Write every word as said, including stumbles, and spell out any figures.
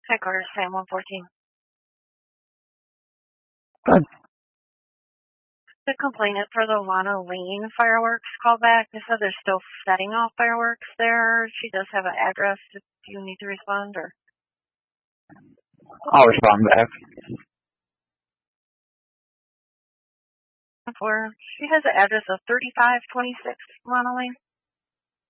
Headquarters, Sam one fourteen. Good. The complainant for the Lana Lane fireworks called back. They said they're still setting off fireworks there. She does have an address if you need to respond, or I'll respond back. for she has an address of thirty-five twenty-six Lana Lane.